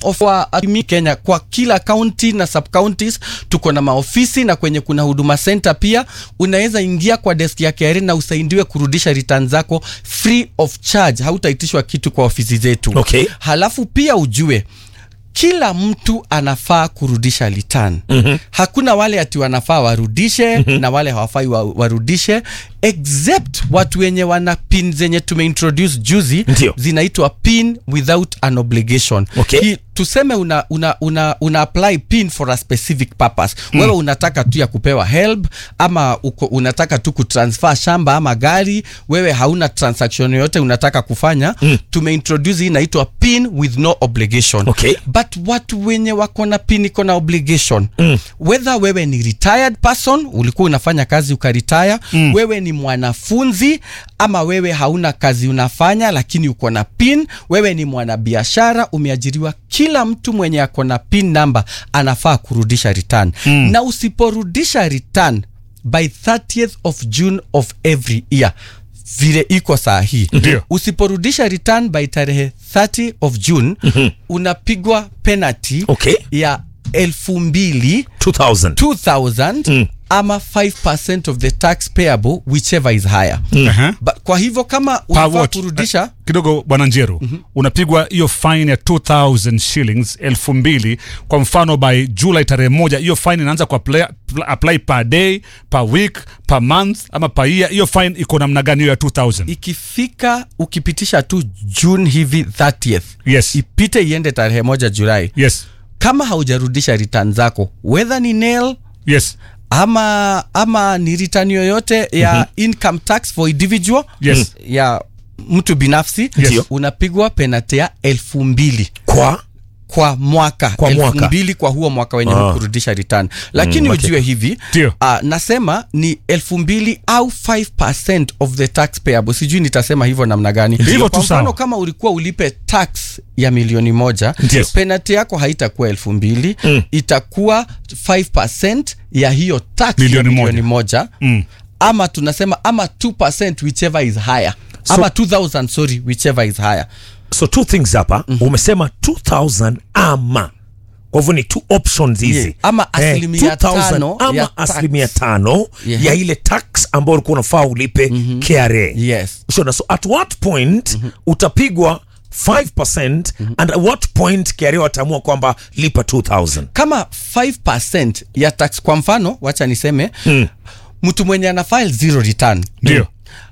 Kenya kwa kila county na sub counties tuko na maofisi, na kwenye kuna huduma center pia unaweza ingia kwa desk ya KRA na usaidiwe kurudisha return zako free of charge. Hautaitishwa kitu kwa ofisi zetu. Okay. Halafu pia ujue kila mtu anafaa kurudisha return. Hakuna wale ati wanafaa warudishe na wale hawafai warudishe, except watu wenye wana pin zenye tumeintroduce juzi. Ndiyo. Zinaitwa pin without an obligation. Okay. Tuseme una apply pin for a specific purpose. Wewe unataka tu ya kupewa help, ama unataka tu kutransfer shamba ama gari, wewe hauna transaction yoyote unataka kufanya. Tumeintroduce hii inaitwa pin with no obligation. Okay. But watu wenye wako na pin iko na obligation. Whether wewe ni retired person, ulikuwa unafanya kazi ukaretire, wewe ni mwanafunzi, ama wewe hauna kazi unafanya lakini uko na pin, wewe ni mwanabiashara, umeajiriwa, kila mtu mwenye ako na pin number anafaa kurudisha return. Na usiporudisha return by 30th of June of every year, vile iko saa hii, usiporudisha return by tarehe 30 of June, unapigwa penalty ya 2000 ama 5% of the tax payable whichever is higher. Kwa hivyo kama unafaa kurudisha kidogo Bwana Njeru, unapigwa hiyo fine ya 2000 shillings 2000 kwa mfano by July tarehe 1, hiyo fine inaanza ku apply per day, per week, per month ama per year? Hiyo fine iko namna gani hiyo ya 2000? Ikifika ukipitisha tu June hivi 30th. Yes. Ipite iende tarehe 1 Julai. Yes. Kama haujarudisha return zako, whether ni nil, yes, ama ni return yoyote ya income tax for individual, yes, ya mtu binafsi, yes, unapigwa penalty ya 2000 kwa mwaka, 2000 kwa huo mwaka wenye kurudisha return. Lakini ujue hivi, nasema ni 2000 au 5% of the tax payable. Sijui nitasema hivyo namna gani. Kwa mfano kama ulikuwa ulipe tax ya $1,000,000, penalty yako haitakuwa 2000, itakuwa 5% ya hiyo tax ya $1,000,000. Ama tunasema ama 2% whichever is higher. Ama 2000, sorry, whichever is higher. So two things hapa. Umesema 2000 ama, kwa hivyo ni two options hizi. Ama asilimia 5 ama asilimia 5 ya ile tax ambayo ulikuwa unafaa ulipe KRA. Yes. So at what point utapigwa 5% and at what point KRA wataamua kwamba lipa 2000? Kama 5% ya tax, kwa mfano wacha niseme mtu mwenye ana file zero return, ndio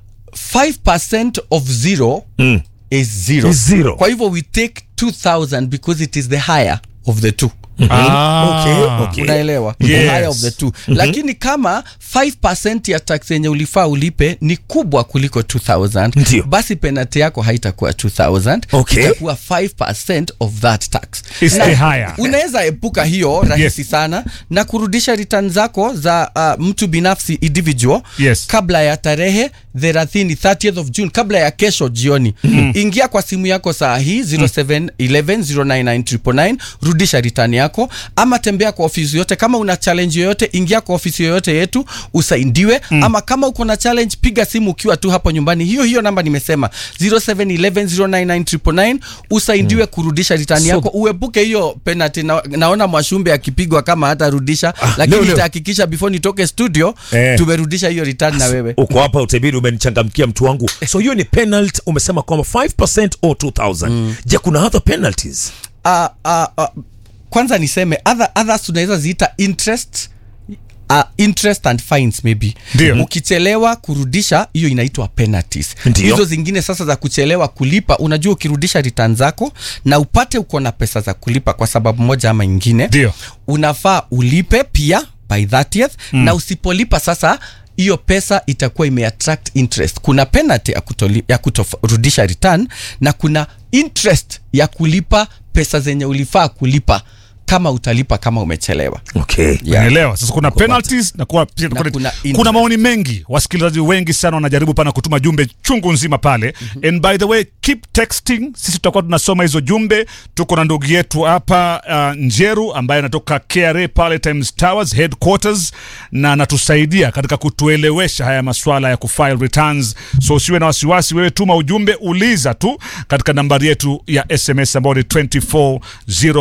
5% of zero is zero. Kwa hivyo we take 2000 because it is the higher of the two. Okay. Unaelewa? Yes. The higher of the two. Lakini kama 5% ya tax yenye ulifaa ulipe ni kubwa kuliko 2000, basi penalty yako haitakuwa 2000, itakuwa 5% of that tax. Is the higher. Unaweza epuka hiyo rahisi sana na kurudisha return zako za mtu binafsi individual kabla ya tarehe 30th of June, kabla ya kesho jioni. Ingia kwa simu yako saa hii 0711099999, rudisha return yako, ama tembea kwa ofisi yote. Kama una challenge yoyote, ingia kwa ofisi yoyote yetu usaidiwe. Ama kama uko na challenge, piga simu ukiwa tu hapo nyumbani, hiyo namba nimesema 0711099999, usaidiwe kurudisha return yako, uepuke hiyo penalty. Naona Mwashumbe akipigwa kama hata rudisha, lakini nitahakikisha before nitoke studio tumerudisha hiyo return na wewe. Uko hapa utebidi umenichangamkia mtu wangu. So hiyo ni penalty, umesema kwamba 5% or 2000. Je, kuna other penalties? Kwanza niseme others tunaweza ziita interest and fines maybe. Ukichelewa kurudisha, hiyo inaitwa penalties. Hizo zingine sasa za kuchelewa kulipa, unajua ukirudisha return zako na upate uko na pesa za kulipa kwa sababu moja ama nyingine, unafaa ulipe pia by 30th. Na usipolipa sasa, hiyo pesa itakuwa imeattract interest. Kuna penalty ya kutorudisha return, na kuna interest ya kulipa pesa zenye ulifaa kulipa kama utalipa kama umechelewa. Unaelewa? Sasa kuna penalties na kuna maoni mengi. Wasikilizaji wengi sana wanajaribu pana kutuma jumbe chungu nzima pale. And by the way, keep texting. Sisi tutakuwa tunasoma hizo jumbe. Tuko na ndugu yetu hapa Njeru ambaye anatoka KRA pale Times Towers headquarters, na anatusaidia katika kutuelewesha haya masuala ya kufile returns. So usiwe na wasiwasi, wewe tuma ujumbe, uliza tu katika nambari yetu ya SMS ambayo ni 240